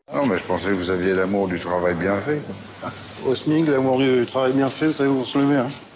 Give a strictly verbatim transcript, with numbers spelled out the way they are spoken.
Non, mais je pensais que vous aviez l'amour du travail bien fait. Au SMIC, l'amour du travail bien fait, vous savez vous se lever, hein.